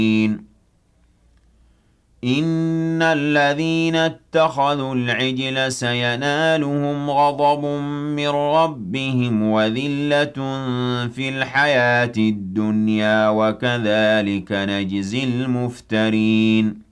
إِنَّ الَّذِينَ اتَّخَذُوا الْعِجْلَ سَيَنَالُهُمْ غَضَبٌ مِّن رَّبِّهِمْ وَذِلَّةٌ فِي الْحَيَاةِ الدُّنْيَا ۖ وَكَذَٰلِكَ نَجْزِي الْمُفْتَرِينَ